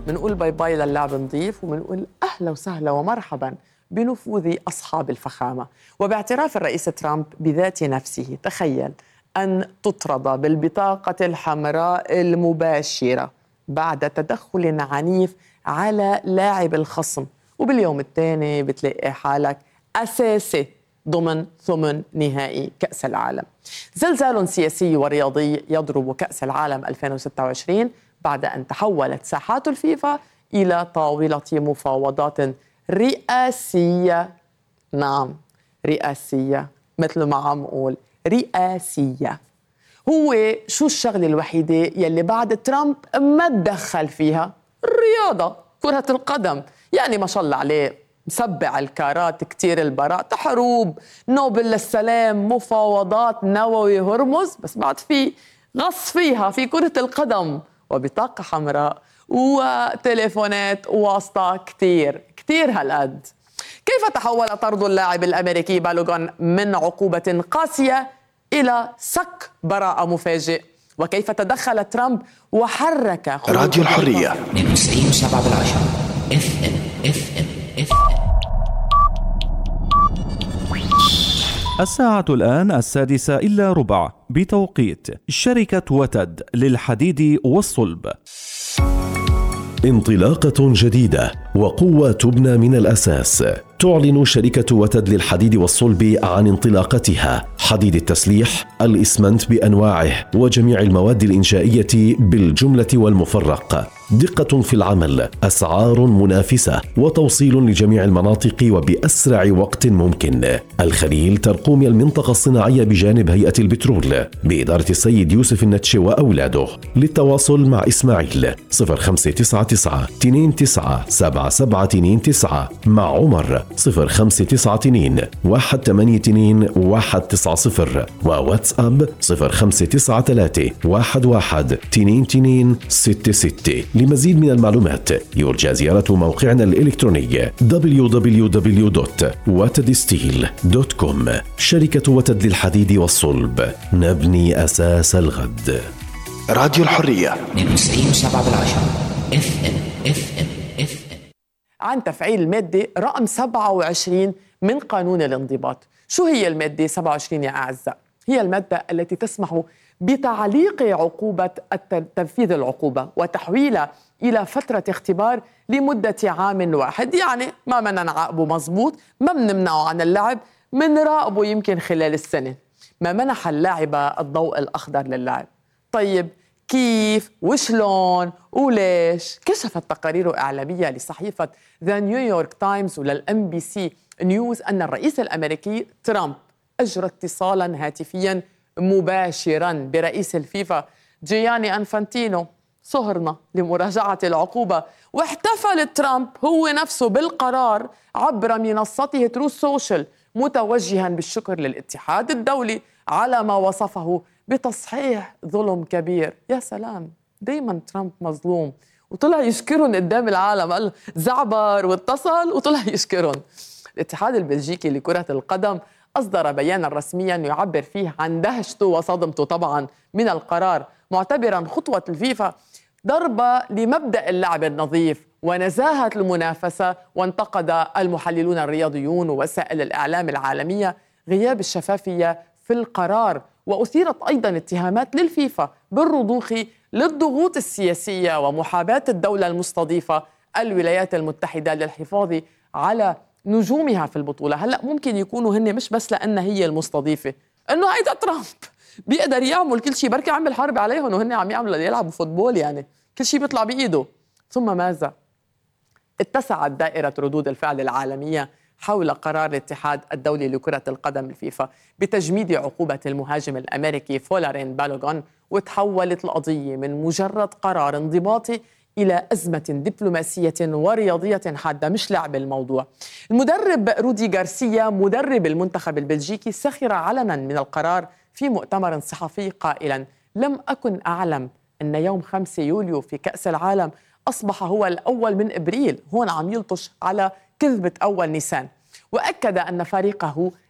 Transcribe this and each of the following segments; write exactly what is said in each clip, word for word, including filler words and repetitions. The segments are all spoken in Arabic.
منقول باي باي للعب نظيف ومنقول أهلا وسهلا ومرحبا بنفوذ أصحاب الفخامة. وباعتراف الرئيس ترامب بذات نفسه، تخيل أن تطرد بالبطاقة الحمراء المباشرة بعد تدخل عنيف على لاعب الخصم، وباليوم الثاني بتلاقي حالك أساسي ضمن ثمن نهائي كأس العالم. زلزال سياسي ورياضي يضرب كأس العالم ألفين وستة وعشرين بعد أن تحولت ساحات الفيفا إلى طاولة مفاوضات رئاسية. نعم رئاسية، مثل ما عم أقول رئاسية. هو شو الشغلة الوحيدة يلي بعد ترامب ما تدخل فيها؟ الرياضة، كرة القدم. يعني ما شاء الله عليه مسبع الكارات كتير البراء، حروب نوبل للسلام، مفاوضات نووي هرمز، بس بعد في غص فيها في كرة القدم وبطاقة حمراء وتليفونات واسطة كتير كتير هالقد. كيف تحول طرد اللاعب الأمريكي بالوغان من عقوبة قاسية إلى سك براءة مفاجئ؟ وكيف تدخل ترامب وحرك راديو الحرية من تسعين وسبعة بالعشرة اف ام اف ام اف ام. الساعة الآن السادسة إلا ربع بتوقيت شركة وتد للحديد والصلب. انطلاقة جديدة وقوة تبنى من الأساس. تعلن شركة وتد للحديد والصلب عن انطلاقتها حديد التسليح، الإسمنت بأنواعه وجميع المواد الإنشائية بالجملة والمفرق. دقة في العمل، أسعار منافسة، وتوصيل لجميع المناطق وبأسرع وقت ممكن. الخليل ترقوم المنطقة الصناعية بجانب هيئة البترول بإدارة السيد يوسف النتش وأولاده. للتواصل مع إسماعيل صفر خمسة تسعة تسعة اثنين تسعة سبعة سبعة اثنين تسعة، مع عمر صفر خمسة تسعة اثنين واحد ثمانية اثنين واحد تسعة صفر، وواتساب صفر خمسة تسعة ثلاثة واحد واحد اثنين اثنين ستة ستة. لمزيد من المعلومات يرجى زيارة موقعنا الإلكتروني دبليو دبليو دبليو دوت وتد ستيل دوت كوم. شركة وتد للحديد والصلب، نبني أساس الغد. راديو الحرية من تسعين وسبعة بالعشرة اف ام اف ام اف ام. عن تفعيل المادة رقم سبعة وعشرين من قانون الانضباط. شو هي المادة سبعة وعشرين يا أعزاء؟ هي المادة التي تسمح بتعليق عقوبة تنفيذ العقوبة وتحويلها إلى فترة اختبار لمدة عام واحد. يعني ما بدنا نعاقبه مزبوط، ما بنمنعه عن اللعب، منراقبه يمكن خلال السنة. ما منح اللاعب الضوء الأخضر للعب. طيب كيف وشلون وليش؟ كشفت تقارير إعلامية لصحيفة ذا نيويورك تايمز وللأم بي سي نيوز أن الرئيس الأمريكي ترامب أجرى اتصالاً هاتفياً مباشراً برئيس الفيفا جياني أنفانتينو صهرنا لمراجعة العقوبة. واحتفل ترامب هو نفسه بالقرار عبر منصته تروث سوشيال، متوجهاً بالشكر للاتحاد الدولي على ما وصفه بتصحيح ظلم كبير. يا سلام، دايما ترامب مظلوم، وطلع يشكرهم قدام العالم، قال زعبر واتصل وطلع يشكرهم. الاتحاد البلجيكي لكرة القدم أصدر بيانا رسميا يعبر فيه عن دهشته وصدمته طبعا من القرار، معتبرا خطوة الفيفا ضربة لمبدأ اللعب النظيف ونزاهة المنافسة. وانتقد المحللون الرياضيون ووسائل الإعلام العالمية غياب الشفافية في القرار، وأثيرت أيضا اتهامات للفيفا بالرضوخ للضغوط السياسية ومحاباة الدولة المستضيفة الولايات المتحدة للحفاظ على نجومها في البطولة. هلأ ممكن يكونوا هن مش بس لأن هي المستضيفة، إنه هيدا ترامب بيقدر يعمل كل شيء، بركي عمل حرب عليهم وهن عم يعملوا يلعبوا فوتبول، يعني كل شيء بيطلع بإيده. ثم ماذا؟ اتسعت دائرة ردود الفعل العالمية حول قرار الاتحاد الدولي لكرة القدم الفيفا بتجميد عقوبة المهاجم الأمريكي فولارين بالوغان، وتحولت القضية من مجرد قرار انضباطي إلى أزمة دبلوماسية ورياضية حادة، مش لعب الموضوع. المدرب رودي غارسيا مدرب المنتخب البلجيكي سخر علنا من القرار في مؤتمر صحفي قائلا: لم أكن أعلم أن يوم خمسة يوليو في كأس العالم أصبح هو الأول من إبريل. هون عم يلطش على كذبة أول نيسان. وأكد أن فريقه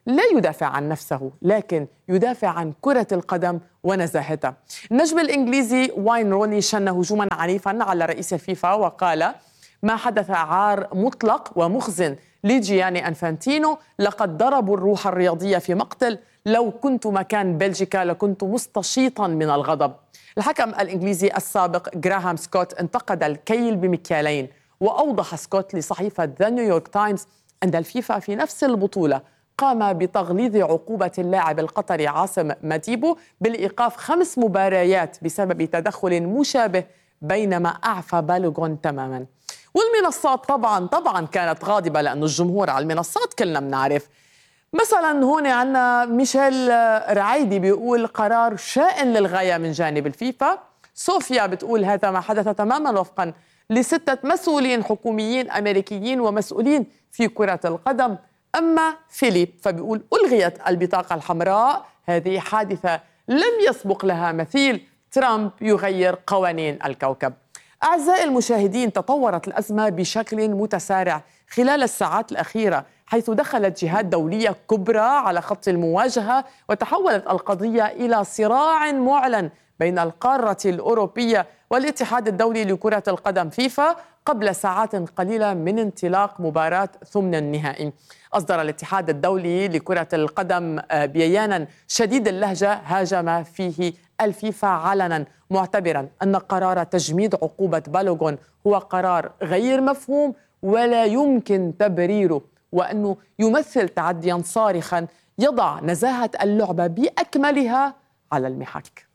لا يدافع عن نفسه لكن يدافع عن كرة القدم ونزاهتها. النجم الإنجليزي واين روني شن هجوما عنيفا على رئيس الفيفا وقال: ما حدث عار مطلق ومخزن لجياني أنفانتينو، لقد ضربوا الروح الرياضية في مقتل، لو كنت مكان بلجيكا لكنت مستشيطا من الغضب. الحكم الإنجليزي السابق جراهام سكوت انتقد الكيل بمكيالين، وأوضح سكوت لصحيفة ذا نيويورك تايمز أن الفيفا في نفس البطولة قام بتغليظ عقوبة اللاعب القطري عاصم مديبو بالإيقاف خمس مباريات بسبب تدخل مشابه، بينما أعفى بالوغون تماما. والمنصات طبعا طبعا كانت غاضبة، لأن الجمهور على المنصات كلنا بنعرف. مثلا هون عنا ميشيل رعيدي بيقول: قرار شائن للغاية من جانب الفيفا. صوفيا بتقول: هذا ما حدث تماما وفقا لستة مسؤولين حكوميين أمريكيين ومسؤولين في كرة القدم. أما فيليب فبيقول: ألغيت البطاقة الحمراء، هذه حادثة لم يسبق لها مثيل، ترامب يغير قوانين الكوكب. أعزائي المشاهدين، تطورت الأزمة بشكل متسارع خلال الساعات الأخيرة، حيث دخلت جهات دولية كبرى على خط المواجهة، وتحولت القضية إلى صراع معلن بين القارة الأوروبية والاتحاد الدولي لكرة القدم فيفا قبل ساعات قليلة من انطلاق مباراة ثمن النهائي. أصدر الاتحاد الدولي لكرة القدم بيانا شديد اللهجة هاجم فيه الفيفا علنا، معتبرا أن قرار تجميد عقوبة بالوغون هو قرار غير مفهوم ولا يمكن تبريره، وأنه يمثل تعديا صارخا يضع نزاهة اللعبة بأكملها على المحك.